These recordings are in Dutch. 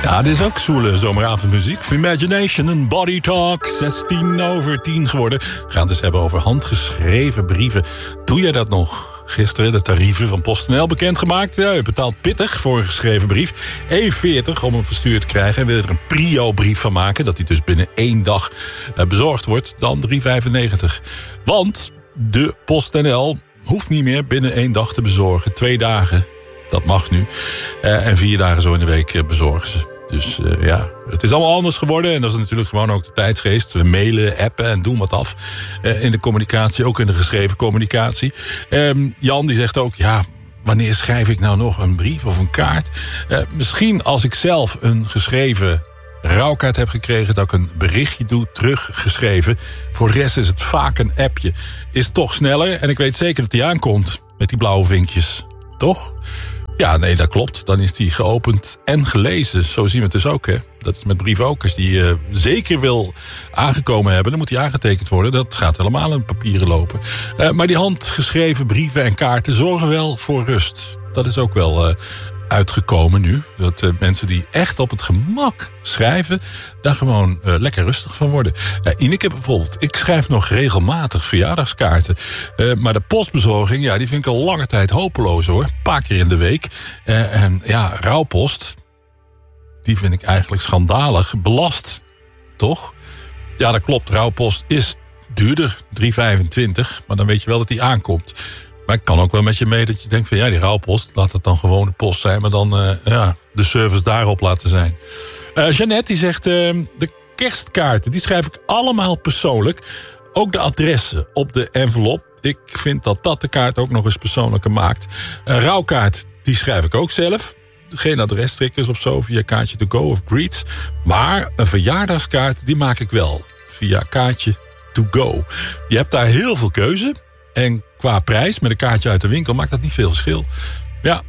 Ja, dit is ook zwoele zomeravondmuziek. Imagination and Body Talk. 10:16 geworden. We gaan het eens hebben over handgeschreven brieven. Doe jij dat nog? Gisteren de tarieven van PostNL bekendgemaakt. Ja, je betaalt pittig voor een geschreven brief. €1,40 om hem verstuurd te krijgen. En wil je er een prio-brief van maken, dat die dus binnen 1 dag bezorgd wordt, dan €3,95. Want de PostNL hoeft niet meer binnen 1 dag te bezorgen. 2 dagen, dat mag nu. En 4 dagen zo in de week bezorgen ze. Dus ja, het is allemaal anders geworden. En dat is natuurlijk gewoon ook de tijdsgeest. We mailen, appen en doen wat af. In de communicatie, ook in de geschreven communicatie. Jan die zegt ook, ja, wanneer schrijf ik nou nog een brief of een kaart? Misschien als ik zelf een geschreven rouwkaart heb gekregen, dat ik een berichtje doe, teruggeschreven. Voor de rest is het vaak een appje. Is toch sneller en ik weet zeker dat die aankomt met die blauwe vinkjes. Toch? Ja, nee, dat klopt. Dan is die geopend en gelezen. Zo zien we het dus ook, hè. Dat is met brieven ook. Als die zeker wil aangekomen hebben, dan moet die aangetekend worden. Dat gaat helemaal in papieren lopen. Maar die handgeschreven brieven en kaarten zorgen wel voor rust. Dat is ook wel uitgekomen nu. Dat mensen die echt op het gemak schrijven, daar gewoon lekker rustig van worden. Ineke bijvoorbeeld. Ik schrijf nog regelmatig verjaardagskaarten. Maar de postbezorging, ja, die vind ik al lange tijd hopeloos, hoor. Een paar keer in de week. En ja, rouwpost, die vind ik eigenlijk schandalig belast. Toch? Ja, dat klopt. Rouwpost is duurder, €3,25. Maar dan weet je wel dat die aankomt. Maar ik kan ook wel met je mee dat je denkt van ja, die rouwpost, laat het dan gewone post zijn, maar dan de service daarop laten zijn. Jeannette die zegt, de kerstkaarten, die schrijf ik allemaal persoonlijk. Ook de adressen op de envelop. Ik vind dat de kaart ook nog eens persoonlijker maakt. Een rouwkaart, die schrijf ik ook zelf. Geen adresstrikkers of zo, via Kaartje to Go of Greets. Maar een verjaardagskaart, die maak ik wel via Kaartje to Go. Je hebt daar heel veel keuze. En qua prijs, met een kaartje uit de winkel, maakt dat niet veel verschil. Ja,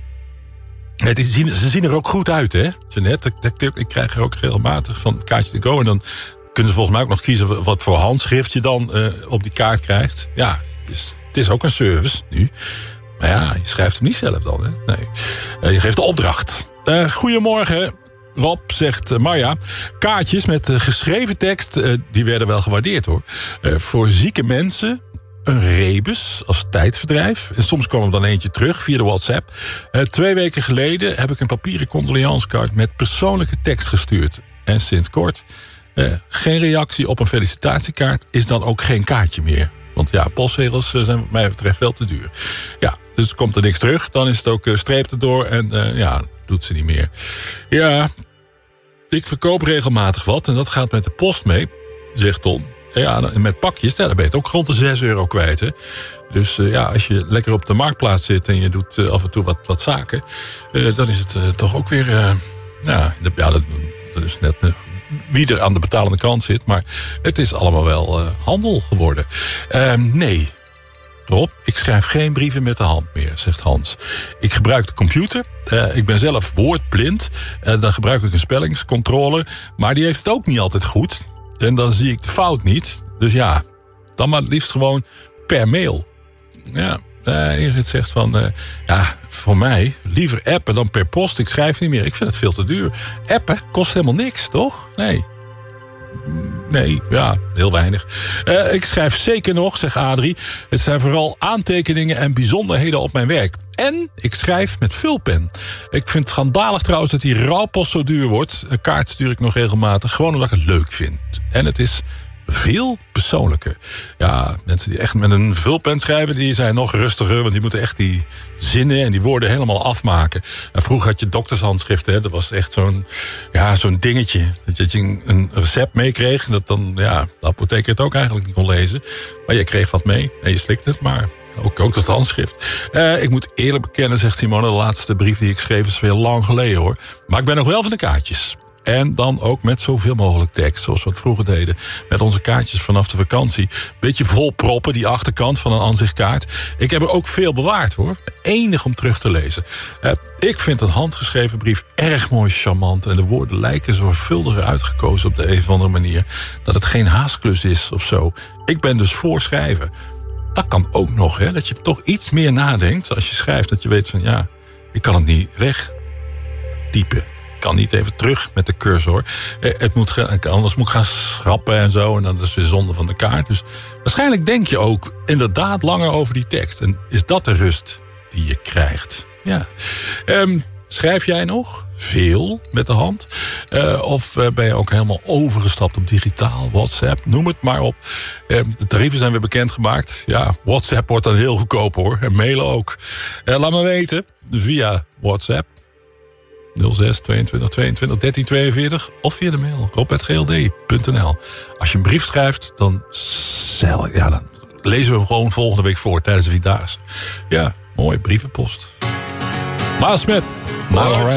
ze zien er ook goed uit, hè? Ik krijg er ook regelmatig van Kaartje to Go. En dan kunnen ze volgens mij ook nog kiezen wat voor handschrift je dan op die kaart krijgt. Ja, dus het is ook een service nu. Maar ja, je schrijft hem niet zelf dan, hè? Nee, je geeft de opdracht. Goedemorgen, Rob, zegt Marja. Kaartjes met geschreven tekst, die werden wel gewaardeerd, hoor. Voor zieke mensen een rebus als tijdverdrijf. En soms kwam er dan eentje terug via de WhatsApp. 2 weken geleden heb ik een papieren condoleancekaart met persoonlijke tekst gestuurd. En sinds kort geen reactie op een felicitatiekaart is dan ook geen kaartje meer. Want ja, postzegels zijn wat mij betreft wel te duur. Ja, dus komt er niks terug. Dan is het ook streep erdoor en ja, doet ze niet meer. Ja, ik verkoop regelmatig wat en dat gaat met de post mee, zegt Ton. Ja, met pakjes, daar ben je het ook rond de €6 kwijt. Hè? Dus ja, als je lekker op de marktplaats zit en je doet af en toe wat zaken, dan is het toch ook weer, dat is net wie er aan de betalende kant zit. Maar het is allemaal wel handel geworden. Nee, Rob, ik schrijf geen brieven met de hand meer, zegt Hans. Ik gebruik de computer. Ik ben zelf woordblind. Dan gebruik ik een spellingscontroller. Maar die heeft het ook niet altijd goed. En dan zie ik de fout niet. Dus ja, dan maar het liefst gewoon per mail. Ja, Ingrid zegt van, voor mij liever appen dan per post. Ik schrijf niet meer, ik vind het veel te duur. Appen kost helemaal niks, toch? Nee, ja, heel weinig. Ik schrijf zeker nog, zegt Adrie. Het zijn vooral aantekeningen en bijzonderheden op mijn werk. En ik schrijf met vulpen. Ik vind het schandalig trouwens dat die rouwpost zo duur wordt. Een kaart stuur ik nog regelmatig, gewoon omdat ik het leuk vind. En het is veel persoonlijker. Ja, mensen die echt met een vulpen schrijven, die zijn nog rustiger, want die moeten echt die zinnen en die woorden helemaal afmaken. En vroeger had je doktershandschriften, hè? Dat was echt zo'n dingetje. Dat je een recept meekreeg, dat dan, ja, de apotheker het ook eigenlijk niet kon lezen. Maar je kreeg wat mee en je slikte het maar. Ook dat handschrift. Ik moet eerlijk bekennen, zegt Simone, de laatste brief die ik schreef is veel lang geleden, hoor. Maar ik ben nog wel van de kaartjes. En dan ook met zoveel mogelijk tekst, zoals we het vroeger deden. Met onze kaartjes vanaf de vakantie. Beetje vol proppen, die achterkant van een aanzichtkaart. Ik heb er ook veel bewaard, hoor. Enig om terug te lezen. Ik vind een handgeschreven brief erg mooi charmant. En de woorden lijken zorgvuldiger uitgekozen op de een of andere manier. Dat het geen haastklus is of zo. Ik ben dus voor schrijven. Dat kan ook nog, hè. Dat je toch iets meer nadenkt als je schrijft. Dat je weet van, ja, ik kan het niet wegtypen. kan niet even terug met de cursor. Anders moet ik gaan schrappen en zo. En dan is het weer zonde van de kaart. Dus waarschijnlijk denk je ook inderdaad langer over die tekst. En is dat de rust die je krijgt? Ja. Schrijf jij nog veel met de hand? Of ben je ook helemaal overgestapt op digitaal, WhatsApp? Noem het maar op. De tarieven zijn weer bekendgemaakt. Ja, WhatsApp wordt dan heel goedkoop hoor. En mailen ook. Laat me weten via WhatsApp. 06 22 22 13 42 of via de mail rob@gld.nl. Als je een brief schrijft, dan lezen we hem gewoon volgende week voor tijdens de Vierdaagse. Ja, mooi brievenpost. Miles Smith, Not Alright.